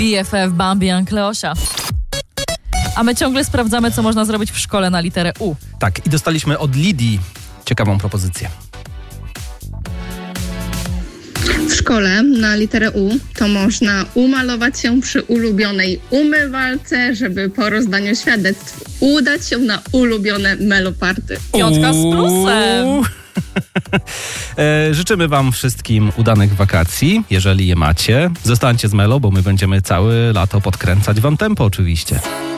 BFF, Bambi, Kleosia. A my ciągle sprawdzamy, co można zrobić w szkole na literę U. Tak, i dostaliśmy od Lidii ciekawą propozycję. W szkole na literę U to można umalować się przy ulubionej umywalce, żeby po rozdaniu świadectw udać się na ulubione meloparty. Piątka z plusem. Życzymy wam wszystkim udanych wakacji, jeżeli je macie. Zostańcie z Melo, bo my będziemy całe lato podkręcać wam tempo oczywiście.